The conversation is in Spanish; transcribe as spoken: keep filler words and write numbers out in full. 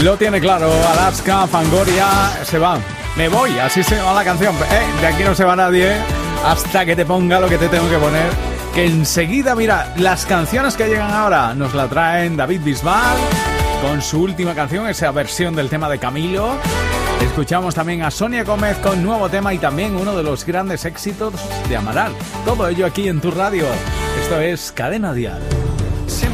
Lo tiene claro, Alaska, Fangoria, se va. Me voy, así se va la canción. Eh, de aquí no se va nadie hasta que te ponga lo que te tengo que poner. Que enseguida, mira, las canciones que llegan ahora nos la traen David Bisbal con su última canción, esa versión del tema de Camilo. Escuchamos también a Sonia Gómez con nuevo tema y también uno de los grandes éxitos de Amaral. Todo ello aquí en tu radio. Esto es Cadena Dial.